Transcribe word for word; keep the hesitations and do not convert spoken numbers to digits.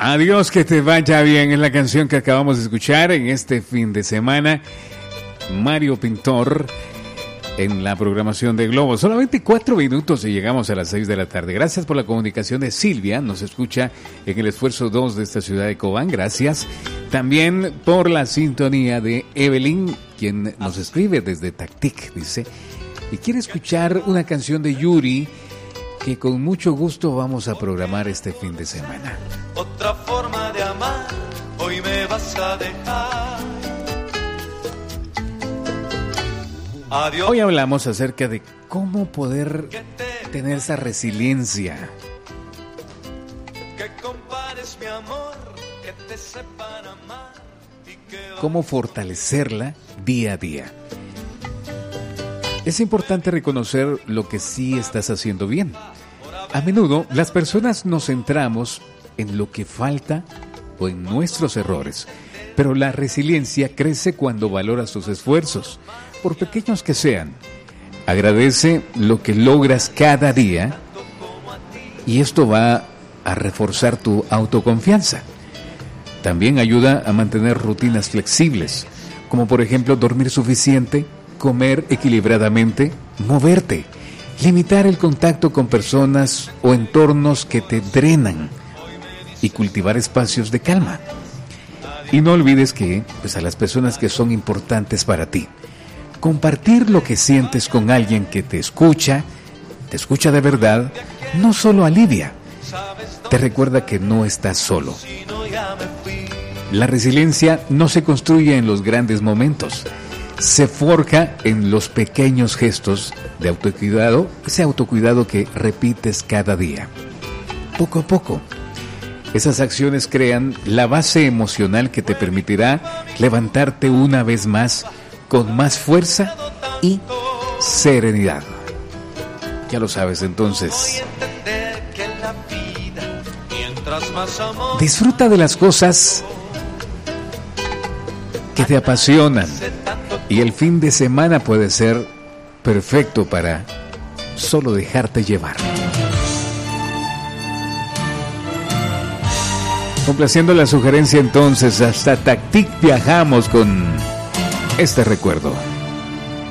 Adiós, que te vaya bien. Es la canción que acabamos de escuchar en este fin de semana. Mario Pintor en la programación de Globo. Solamente cuatro minutos y llegamos a las seis de la tarde. Gracias por la comunicación de Silvia. Nos escucha en el esfuerzo dos de esta ciudad de Cobán. Gracias. También por la sintonía de Evelyn, quien nos escribe desde Tactic, dice, y quiere escuchar una canción de Yuri que con mucho gusto vamos a programar este fin de semana. Otra forma de amar, hoy me vas a dejar. Adiós. Hoy hablamos acerca de cómo poder tener esa resiliencia. Que compares mi amor, que te sepan amar y que cómo fortalecerla día a día. Es importante reconocer lo que sí estás haciendo bien. A menudo las personas nos centramos en lo que falta o en nuestros errores, pero la resiliencia crece cuando valoras tus esfuerzos, por pequeños que sean. Agradece lo que logras cada día y esto va a reforzar tu autoconfianza. También ayuda a mantener rutinas flexibles, como por ejemplo dormir suficiente, comer equilibradamente, moverte, limitar el contacto con personas o entornos que te drenan y cultivar espacios de calma. Y no olvides que, pues, a las personas que son importantes para ti, compartir lo que sientes con alguien que te escucha, te escucha de verdad, no solo alivia, te recuerda que no estás solo. La resiliencia no se construye en los grandes momentos, se forja en los pequeños gestos de autocuidado, ese autocuidado que repites cada día. Poco a poco, esas acciones crean la base emocional que te permitirá levantarte una vez más con más fuerza y serenidad. Ya lo sabes, entonces. Disfruta de las cosas que te apasionan y el fin de semana puede ser perfecto para solo dejarte llevar. Complaciendo la sugerencia entonces, hasta Tactic viajamos con este recuerdo.